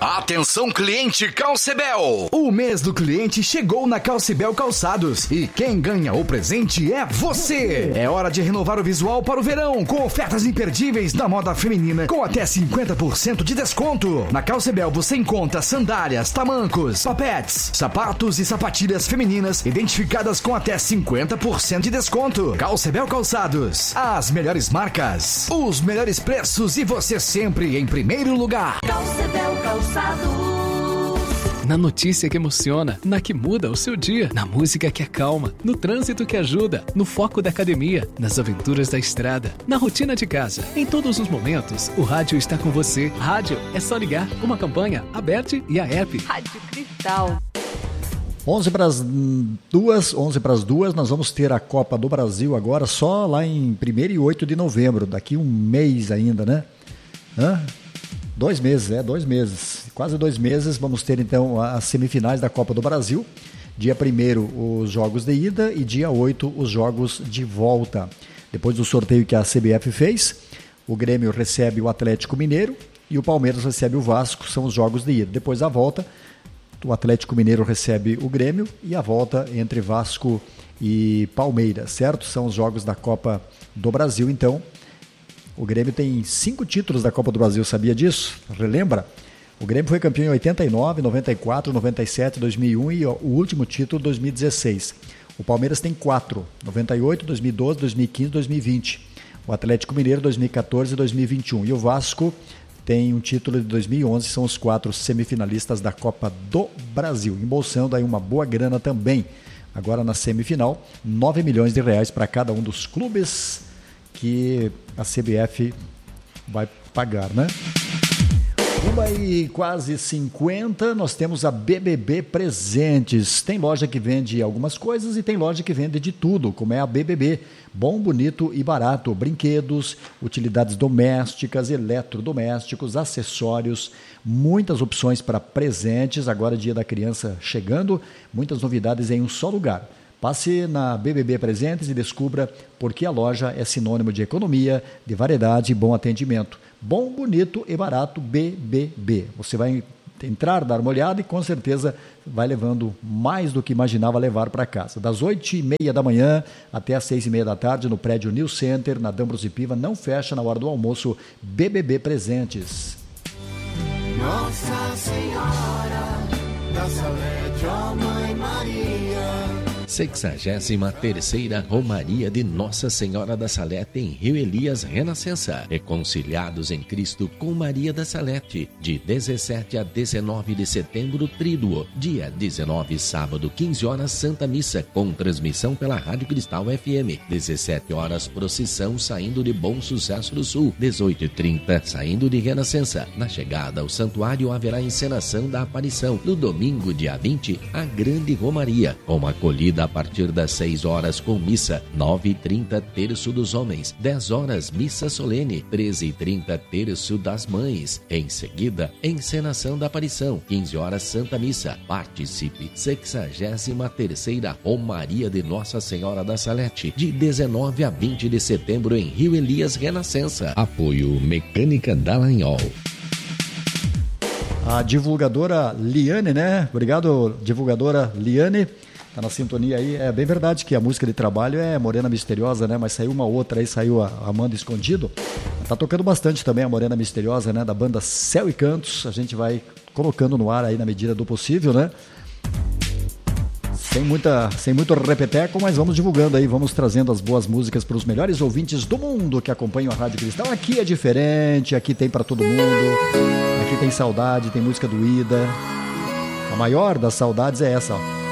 Atenção, cliente Calcebel. O mês do cliente chegou na Calcebel Calçados e quem ganha o presente é você. É hora de renovar o visual para o verão com ofertas imperdíveis da moda feminina com até 50% de desconto. Na Calcebel você encontra sandálias, tamancos, papetes, sapatos e sapatilhas femininas identificadas com até 50% de desconto. Calcebel Calçados, as melhores marcas, os melhores preços e você sempre em primeiro lugar. Calcebel Calçados. Na notícia que emociona, na que muda o seu dia, na música que acalma, no trânsito que ajuda, no foco da academia, nas aventuras da estrada, na rotina de casa. Em todos os momentos, o rádio está com você. Rádio é só ligar, uma campanha, a BERT e a app. Rádio Cristal. 11 para as 2, nós vamos ter a Copa do Brasil agora só lá em 1º e 8 de novembro, daqui um mês ainda, né? 2 meses, quase 2 meses, vamos ter então as semifinais da Copa do Brasil. Dia 1º os jogos de ida e dia 8 os jogos de volta. Depois do sorteio que a CBF fez, o Grêmio recebe o Atlético Mineiro e o Palmeiras recebe o Vasco, são os jogos de ida. Depois a volta, o Atlético Mineiro recebe o Grêmio e a volta entre Vasco e Palmeiras, certo? São os jogos da Copa do Brasil, então. O Grêmio tem 5 títulos da Copa do Brasil, sabia disso? Relembra? O Grêmio foi campeão em 89, 94, 97, 2001 e o último título 2016. O Palmeiras tem 4, 98, 2012, 2015, 2020. O Atlético Mineiro 2014 e 2021. E o Vasco tem um título de 2011, são os 4 semifinalistas da Copa do Brasil, embolsando aí uma boa grana também. Agora na semifinal, 9 milhões de reais para cada um dos clubes que a CBF vai pagar, né? 1h50, nós temos a BBB Presentes. Tem loja que vende algumas coisas e tem loja que vende de tudo, como é a BBB. Bom, bonito e barato. Brinquedos, utilidades domésticas, eletrodomésticos, acessórios, muitas opções para presentes. Agora, Dia da Criança chegando, muitas novidades em um só lugar. Passe na BBB Presentes e descubra por que a loja é sinônimo de economia, de variedade e bom atendimento. Bom, bonito e barato, BBB. Você vai entrar, dar uma olhada e com certeza vai levando mais do que imaginava levar para casa. Das 8h30 da manhã até as 6h30 da tarde no prédio New Center, na D'Ambrosio Piva, não fecha na hora do almoço. BBB Presentes. Nossa Senhora da Salete, ó Mãe Maria. 63ª Romaria de Nossa Senhora da Salete em Rio Elias Renascença. Reconciliados em Cristo com Maria da Salete. De 17 a 19 de setembro, Tríduo. Dia 19, sábado, 15 horas, Santa Missa, com transmissão pela Rádio Cristal FM. 17 horas, procissão saindo de Bom Sucesso do Sul. 18h30, saindo de Renascença. Na chegada ao santuário haverá encenação da aparição. No domingo, dia 20, a Grande Romaria, com acolhida a partir das 6 horas com missa, 9h30 terço dos homens, 10 horas missa solene, 13h30 terço das mães. Em seguida, encenação da aparição, 15 horas Santa Missa. Participe, 63ª Romaria de Nossa Senhora da Salete, de 19 a 20 de setembro em Rio Elias Renascença. Apoio Mecânica Dallagnol. A divulgadora Liane, né? Obrigado, divulgadora Liane. Tá na sintonia aí. É bem verdade que a música de trabalho é Morena Misteriosa, né? Mas saiu uma outra aí, saiu a Amanda Escondido. Tá tocando bastante também a Morena Misteriosa, né? Da banda Céu e Cantos. A gente vai colocando no ar aí na medida do possível, né? Sem muito repeteco, mas vamos divulgando aí, vamos trazendo as boas músicas para os melhores ouvintes do mundo que acompanham a Rádio Cristal. Aqui é diferente, aqui tem para todo mundo, aqui tem saudade, tem música doída. A maior das saudades é essa, ó.